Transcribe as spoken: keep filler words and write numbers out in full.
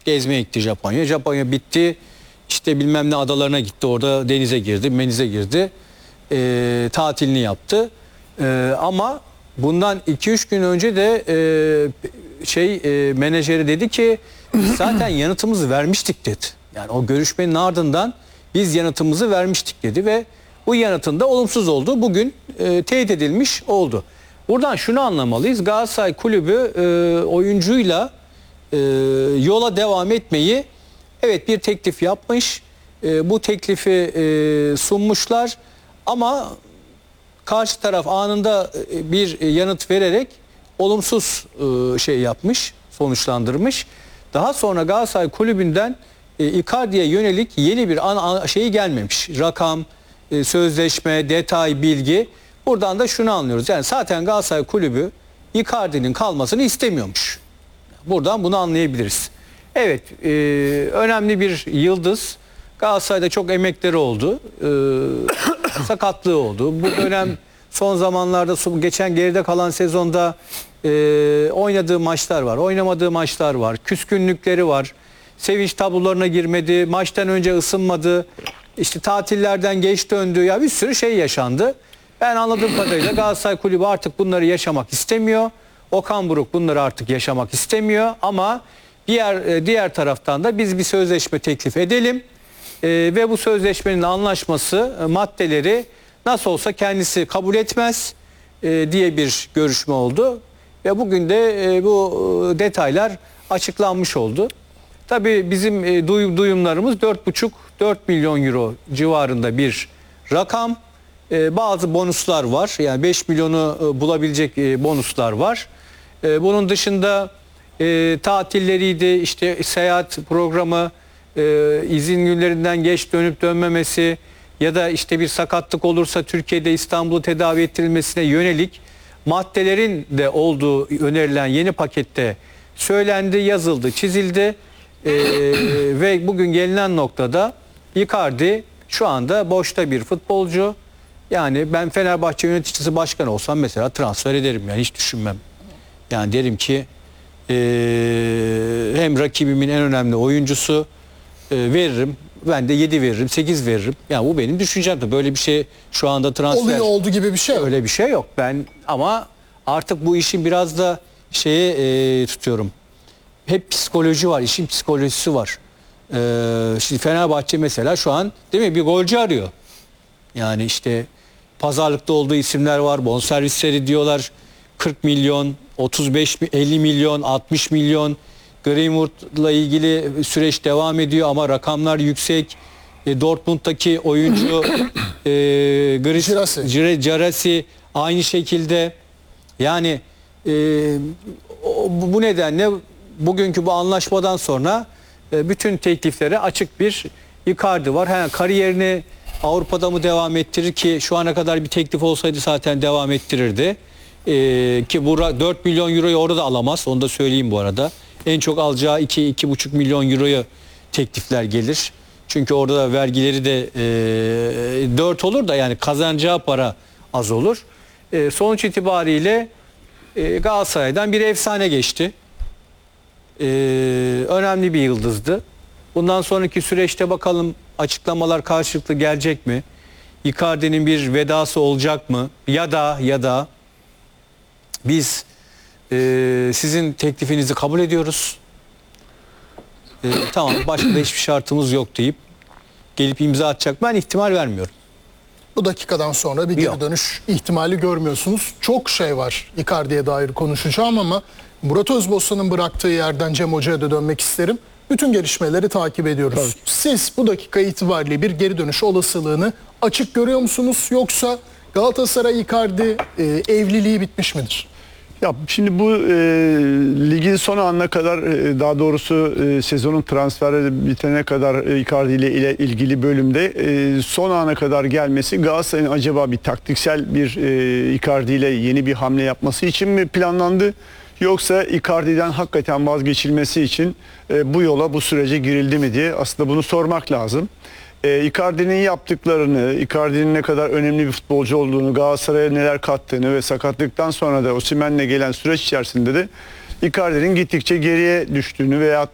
Gezmeye gitti Japonya. Japonya bitti. İşte bilmem ne adalarına gitti. Orada denize girdi, menize girdi. E, tatilini yaptı. E, ama bundan iki üç gün önce de e, şey e, menajeri dedi ki zaten yanıtımızı vermiştik dedi. Yani o görüşmenin ardından biz yanıtımızı vermiştik dedi ve bu yanıtın da olumsuz olduğu bugün e, teyit edilmiş oldu. Buradan şunu anlamalıyız. Galatasaray Kulübü e, oyuncuyla e, yola devam etmeyi, evet, bir teklif yapmış. E, bu teklifi e, sunmuşlar ama karşı taraf anında e, bir yanıt vererek olumsuz e, şey yapmış, sonuçlandırmış. Daha sonra Galatasaray Kulübü'nden e, Icardi'ye yönelik yeni bir an, an, şeyi gelmemiş. Rakam, e, sözleşme, detay, bilgi. Buradan da şunu anlıyoruz. Yani zaten Galatasaray Kulübü Icardi'nin kalmasını istemiyormuş. Buradan bunu anlayabiliriz. Evet, e, önemli bir yıldız. Galatasaray'da çok emekleri oldu. E, sakatlığı oldu. Bu dönem son zamanlarda, geçen geride kalan sezonda e, oynadığı maçlar var. Oynamadığı maçlar var. Küskünlükleri var. Sevinç tablolarına girmedi. Maçtan önce ısınmadı. İşte tatillerden geç döndü. Ya bir sürü şey yaşandı. Ben anladığım kadarıyla Galatasaray Kulübü artık bunları yaşamak istemiyor. Okan Buruk bunları artık yaşamak istemiyor. Ama diğer diğer taraftan da biz bir sözleşme teklif edelim. Ee, ve bu sözleşmenin anlaşması, maddeleri nasıl olsa kendisi kabul etmez e, diye bir görüşme oldu. Ve bugün de e, bu e, detaylar açıklanmış oldu. Tabii bizim e, duy, duyumlarımız dört buçuk dört milyon euro civarında bir rakam. E, bazı bonuslar var. Yani beş milyonu e, bulabilecek e, bonuslar var. E, bunun dışında e, tatilleriydi, işte seyahat programı, e, izin günlerinden geç dönüp dönmemesi ya da işte bir sakatlık olursa Türkiye'de, İstanbul'u tedavi ettirilmesine yönelik maddelerin de olduğu önerilen yeni pakette söylendi, yazıldı, çizildi. E, ve bugün gelinen noktada Icardi şu anda boşta bir futbolcu. Yani ben Fenerbahçe yöneticisi, başkan olsam mesela transfer ederim, yani hiç düşünmem. Yani derim ki e, hem rakibimin en önemli oyuncusu, e, veririm. Ben de yedi veririm, sekiz veririm. Yani bu benim düşüncem de, böyle bir şey şu anda transfer. Oluyor oldu gibi bir şey. Öyle bir şey yok. Ben ama artık bu işin biraz da şeye e, tutuyorum. Hep psikoloji var, işin psikolojisi var. E, şimdi Fenerbahçe mesela şu an, değil mi, bir golcü arıyor. Yani işte pazarlıkta olduğu isimler var. Bonservisleri diyorlar kırk milyon, otuz beş, elli milyon, altmış milyon. Greenwood'la ilgili süreç devam ediyor ama rakamlar yüksek. E, Dortmund'daki oyuncu e, Girassi, Girassi aynı şekilde. Yani e, o, bu nedenle bugünkü bu anlaşmadan sonra e, bütün tekliflere açık bir Icardi var. Ha, kariyerini Avrupa'da mı devam ettirir, ki şu ana kadar bir teklif olsaydı zaten devam ettirirdi. Ee, ki bu dört milyon euroyu orada da alamaz. Onu da söyleyeyim bu arada. En çok alacağı iki iki buçuk milyon euroya teklifler gelir. Çünkü orada da vergileri de e, dört olur da, yani kazanacağı para az olur. E, sonuç itibariyle e, Galatasaray'dan bir efsane geçti. E, önemli bir yıldızdı. Bundan sonraki süreçte bakalım açıklamalar karşılıklı gelecek mi? Icardi'nin bir vedası olacak mı? Ya da ya da biz e, sizin teklifinizi kabul ediyoruz. E, tamam, başka da hiçbir şartımız yok deyip gelip imza atacak. Ben ihtimal vermiyorum. Bu dakikadan sonra bir geri Yok. dönüş ihtimali görmüyorsunuz. Çok şey var Icardi'ye dair konuşacağım ama Murat Özbosna'nın bıraktığı yerden Cem Hoca'ya da dönmek isterim. Bütün gelişmeleri takip ediyoruz. Tabii. Siz bu dakika itibariyle bir geri dönüş olasılığını açık görüyor musunuz? Yoksa Galatasaray Icardi e, evliliği bitmiş midir? Ya şimdi bu e, ligin son anına kadar, e, daha doğrusu e, sezonun transferi bitene kadar e, Icardi ile, ile ilgili bölümde e, son ana kadar gelmesi Galatasaray'ın acaba bir taktiksel bir e, Icardi ile yeni bir hamle yapması için mi planlandı? Yoksa Icardi'den hakikaten vazgeçilmesi için e, bu yola, bu sürece girildi mi diye aslında bunu sormak lazım. E, Icardi'nin yaptıklarını, Icardi'nin ne kadar önemli bir futbolcu olduğunu, Galatasaray'a neler kattığını ve sakatlıktan sonra da Osimhen'le gelen süreç içerisinde de Icardi'nin gittikçe geriye düştüğünü veya